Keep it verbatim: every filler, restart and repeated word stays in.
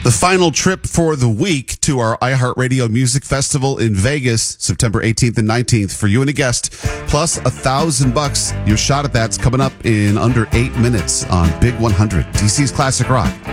The final trip for the week to our iHeartRadio Music Festival in Vegas, September eighteenth and nineteenth, for you and a guest, plus a thousand bucks. Your shot at that's coming up in under eight minutes on Big one hundred, D C's Classic Rock.